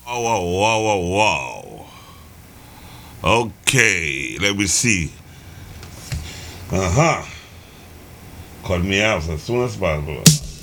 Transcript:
Wow, wow, wow, wow, wow. Okay, let me see. Uh huh. Cut me out as soon as possible.